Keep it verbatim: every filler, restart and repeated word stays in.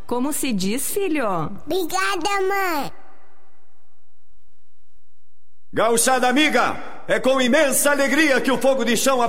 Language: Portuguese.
Como se diz, filho? Obrigada, mãe. Gauchada amiga, é com imensa alegria que o fogo de chão